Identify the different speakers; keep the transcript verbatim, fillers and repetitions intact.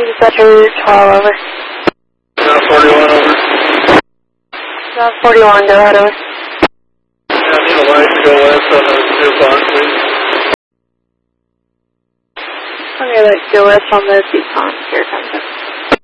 Speaker 1: Dispatcher twelve, over.
Speaker 2: South forty-one, over.
Speaker 1: South forty-one, go ahead, over.
Speaker 2: Yeah, I need a light to go west on the Yukon, please.
Speaker 1: Okay, let's go west on the Yukon. Here comes